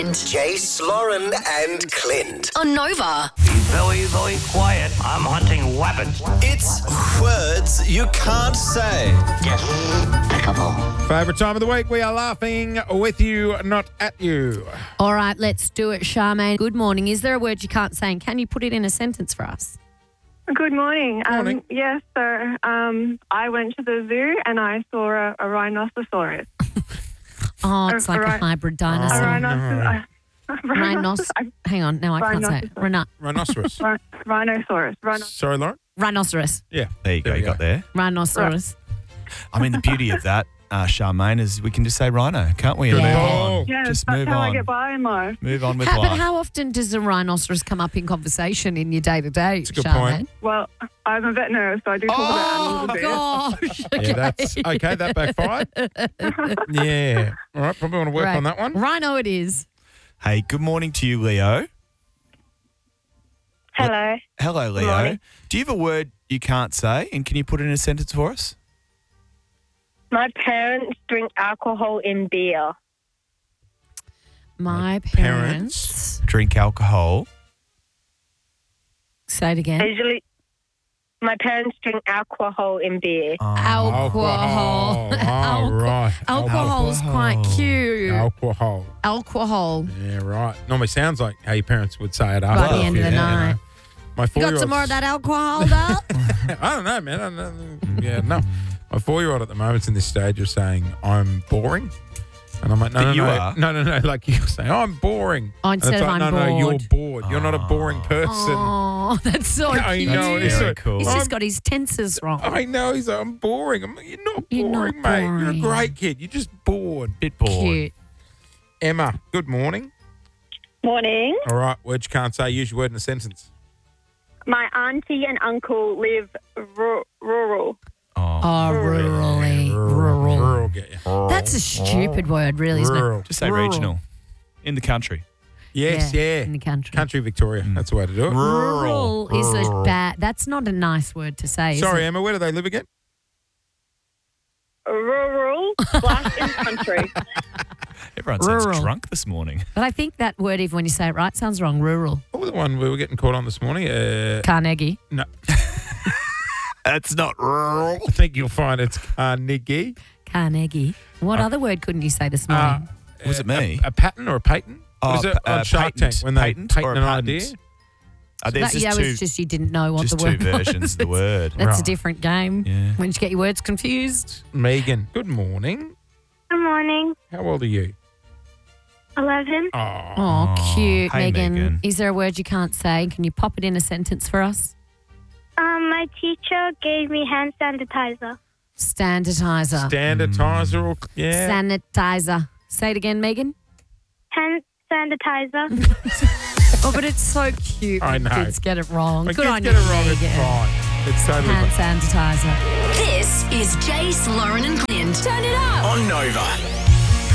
Jace, Lauren and Clint. On Nova. Very, very quiet. I'm hunting rabbits. It's words you can't say. Yes, pickable. Favourite time of the week, we are laughing with you, not at you. All right, let's do it, Charmaine. Good morning. Is there a word you can't say? And can you put it in a sentence for us? Good morning. Morning. Yes, so I went to the zoo and I saw a rhinoceros. Oh, it's like a right. hybrid A dinosaur. rhinoceros. Hang on, no, I can't say it. Rhinoceros. Rhinoceros. Sorry, Lauren? Rhinoceros. Yeah. There you go, you got there. Rhinoceros. I mean, the beauty of that, Charmaine, is we can just say rhino, can't we? And Yeah. move on. Yeah, Just that's move how I on. get by in life. Move on with But life. how often does a rhinoceros come up in conversation in your day-to-day, That's a good Charmaine? point. Well, I'm a vet nurse, so I do talk about animals a bit. Gosh. Yeah, that's okay. That backfired. Yeah. All right. Probably want to work Right. on that one. Rhino it is. Hey, good morning to you, Leo. Hello. Hello, Leo. morning. Do you have a word you can't say, and can you put it in a sentence for us? My parents drink alcohol in beer. My parents. Drink alcohol. Say it again. Usually, my parents drink alcohol in beer. Alcohol. Oh, right. Alcohol's quite cute. Alcohol. Alcohol. Yeah, right. Normally sounds like how your parents would say it By after. the end of the Yeah, night. My You four-year-old. got some more of that alcohol, though? I don't know, man. I don't know. Yeah, no. My 4-year-old at the moment's in this stage of saying, I'm boring. And I'm like, no, That you no, are? no. Like you're saying, I'm boring. Oh, And instead it's of like, I'm no, you're bored. bored. You're not a boring person. Oh, that's so I cute. know. That's It's very a- cool. He's I'm- just got his tenses wrong. I know. He's like, I'm boring. I'm like, you're not You're not boring, mate. You're a boring. great kid. You're just bored. Bit bored. Cute. Emma, good morning. Morning. All right, word you can't say. Use your word in a sentence. My auntie and uncle live rural. Oh. Oh, rurally. Rural. Rural, get you. That's a stupid word, really, isn't Rural. it? Just say Rural. regional. In the country. Yes, yeah. In the country. Country Victoria. That's the way to do it. Rural is a bad. That's not a nice word to say. is Sorry, it? Emma, where do they live again? Rural / in country. Everyone sounds Rural. drunk this morning. But I think that word, even when you say it right, sounds wrong. Rural. What was the one we were getting caught on this morning? Carnegie. No, That's not rural. I think you'll find it's Carnegie. Carnegie. What other word couldn't you say this morning? Was it me? A patent or a patent? Oh, What is it on Shark Tank patent. when they Patent patent or a an patent? idea? There's that was just you didn't know what just the two word was. versions of the word. That's a Right. different game. Yeah. When you get your words confused. Megan, good morning. Good morning. How old are you? 11. Oh, Oh, cute, hey, Megan. Megan. Is there a word you can't say? Can you pop it in a sentence for us? My teacher gave me hand sanitizer. Standardizer. standardizer or yeah. Sanitizer. Say it again, Megan. Hand sanitizer. Oh, but it's so cute I when know. kids get it wrong. When Good kids on get you, it wrong, it's Megan. fine. It's totally Hand fine. sanitizer. This is Jace, Lauren and Clint. Turn it up. On Nova.